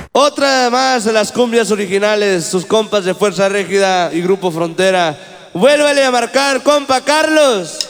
Otra más de las cumbias originales, sus compas de Fuerza Régida y Grupo Frontera. Vuélvale a marcar, compa Carlos.